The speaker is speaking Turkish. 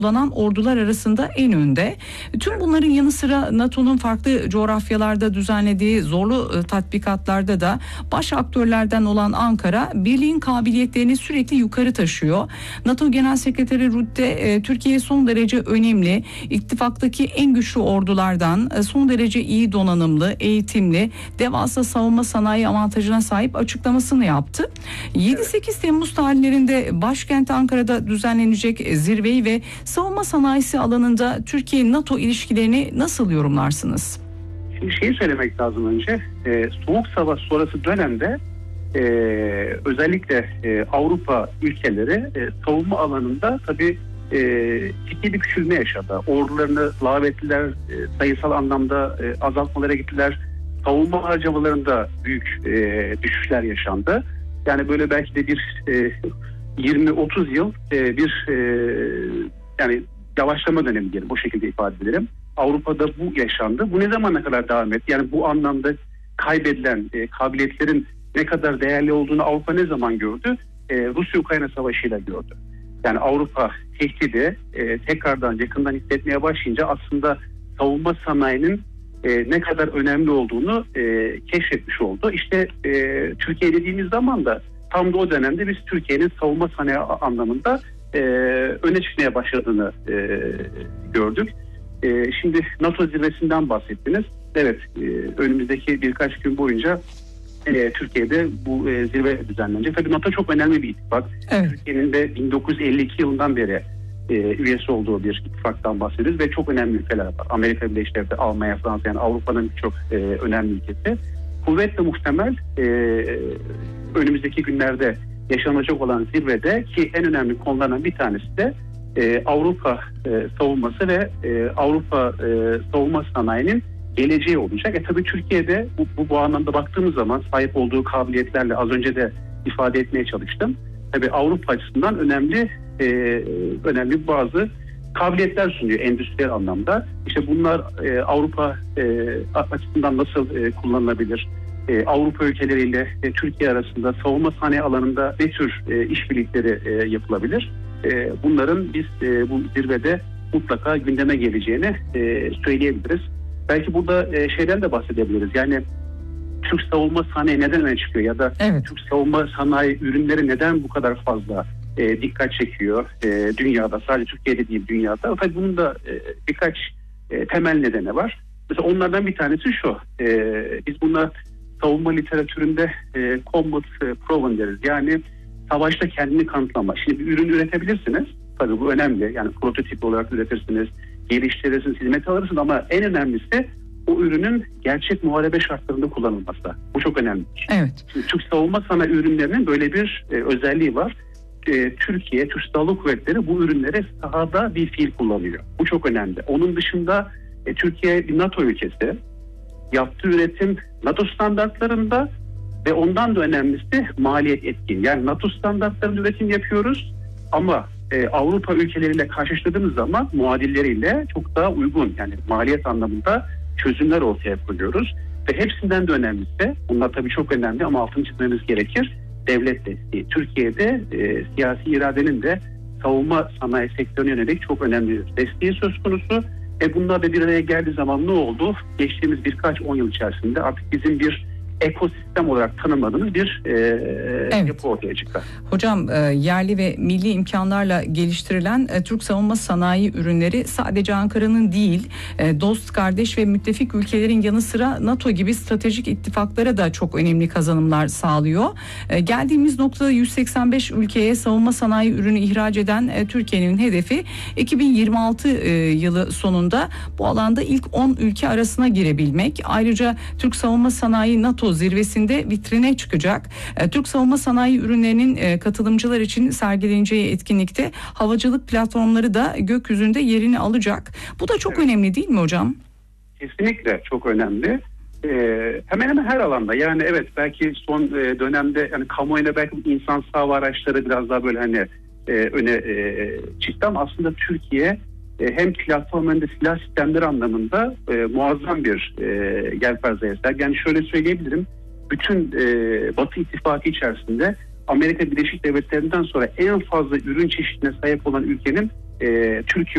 kullanan ordular arasında en önde. Tüm bunların yanı sıra NATO'nun farklı coğrafyalarda düzenlediği zorlu tatbikatlarda da baş aktörlerden olan Ankara birliğin kabiliyetlerini sürekli yukarı taşıyor. NATO Genel Sekreteri Rutte Türkiye son derece önemli, ittifaktaki en güçlü ordulardan, son derece iyi donanımlı, eğitimli, devasa savunma sanayi avantajına sahip açıklamasını yaptı. 7-8 Temmuz tarihlerinde başkent Ankara'da düzenlenecek zirveyi ve savunma sanayisi alanında Türkiye-NATO ilişkilerini nasıl yorumlarsınız? Şimdi şeyi söylemek lazım önce. Soğuk Savaş sonrası dönemde özellikle Avrupa ülkeleri savunma alanında tabii ciddi bir küçülme yaşadı. Ordularını lağvettiler, sayısal anlamda azaltmalara gittiler. Savunma harcamalarında büyük düşüşler yaşandı. Yani böyle belki de bir 20-30 yıl bir yani yavaşlama dönemi diyelim, bu şekilde ifade edelim. Avrupa'da bu yaşandı. Bu ne zamana kadar devam etti? Yani bu anlamda kaybedilen kabiliyetlerin ne kadar değerli olduğunu Avrupa ne zaman gördü? Rusya-Ukrayna savaşıyla gördü. Yani Avrupa tehdidi tekrardan yakından hissetmeye başlayınca aslında savunma sanayinin ne kadar önemli olduğunu keşfetmiş oldu. İşte Türkiye dediğimiz zaman da tam da o dönemde biz Türkiye'nin savunma sanayi anlamında öne çıkmaya başladığını gördük. Şimdi NATO zirvesinden bahsettiniz. Evet, önümüzdeki birkaç gün boyunca Türkiye'de bu zirve düzenlenecek. Tabii NATO çok önemli bir ittifak. Evet. Türkiye'nin de 1952 yılından beri üyesi olduğu bir ittifaktan bahsediyoruz ve çok önemli ülkeler var. Amerika Birleşik Devletleri, Almanya, Fransa, yani Avrupa'nın birçok önemli ülkesi. Kuvvetle muhtemel önümüzdeki günlerde yaşanacak olan zirvede ki en önemli konulardan bir tanesi de Avrupa savunması ve Avrupa savunma sanayinin geleceği olacak. Tabii Türkiye'de bu anlamda baktığımız zaman sahip olduğu kabiliyetlerle az önce de ifade etmeye çalıştım. Tabii Avrupa açısından önemli bazı kabiliyetler sunuyor endüstriyel anlamda. İşte bunlar Avrupa açısından nasıl kullanılabilir? Avrupa ülkeleriyle Türkiye arasında savunma sanayi alanında ne tür işbirlikleri yapılabilir? Bunların biz bu zirvede mutlaka gündeme geleceğini söyleyebiliriz. Belki burada şeyden de bahsedebiliriz. Yani Türk savunma sanayi neden öne çıkıyor ya da evet, Türk savunma sanayi ürünleri neden bu kadar fazla dikkat çekiyor dünyada, sadece Türkiye'de değil dünyada. Tabii bunun da birkaç temel nedeni var. Mesela onlardan bir tanesi şu. Biz buna savunma literatüründe combat proven deriz. Yani savaşta kendini kanıtlama. Şimdi bir ürün üretebilirsiniz. Tabii bu önemli. Yani prototip olarak üretirsiniz, geliştirirsiniz, hizmet alırsınız ama en önemlisi o ürünün gerçek muharebe şartlarında kullanılması. Bu çok önemli. Evet. Şimdi Türk savunma sanayi ürünlerinin böyle bir özelliği var. Türkiye, Türk Silahlı Kuvvetleri bu ürünleri sahada bir fiil kullanıyor. Bu çok önemli. Onun dışında Türkiye bir NATO ülkesi. Yaptığı üretim NATO standartlarında ve ondan da önemlisi maliyet etkin. Yani NATO standartlarında üretim yapıyoruz ama Avrupa ülkeleriyle karşılaştırdığımız zaman muadilleriyle çok daha uygun, yani maliyet anlamında çözümler ortaya koyuyoruz. Ve hepsinden de önemlisi, bunlar tabii çok önemli ama altını çizmemiz gerekir, devlet desteği. Türkiye'de siyasi iradenin de savunma sanayi sektörüne yönelik çok önemli desteği söz konusu. Bunlar da bir araya geldiği zaman ne oldu? Geçtiğimiz birkaç 10 yıl içerisinde artık bizim bir ekosistem olarak tanımadığımız bir evet, yapı ortaya çıktı. Hocam yerli ve milli imkanlarla geliştirilen Türk savunma sanayi ürünleri sadece Ankara'nın değil, dost, kardeş ve müttefik ülkelerin yanı sıra NATO gibi stratejik ittifaklara da çok önemli kazanımlar sağlıyor. Geldiğimiz noktada 185 ülkeye savunma sanayi ürünü ihraç eden Türkiye'nin hedefi 2026 yılı sonunda bu alanda ilk 10 ülke arasına girebilmek. Ayrıca Türk savunma sanayi NATO zirvesinde vitrine çıkacak. Türk savunma sanayi ürünlerinin katılımcılar için sergileneceği etkinlikte havacılık platformları da gökyüzünde yerini alacak. Bu da çok önemli değil mi hocam? Kesinlikle çok önemli. Hemen hemen her alanda, yani evet, belki son dönemde yani kamuoyuna belki insan hava araçları biraz daha böyle hani öne çıktı ama aslında Türkiye hem platform hem de silah sistemleri anlamında muazzam bir yelpazeye sahip. Yani şöyle söyleyebilirim, bütün Batı ittifakı içerisinde Amerika Birleşik Devletleri'nden sonra en fazla ürün çeşidine sahip olan ülkenin Türkiye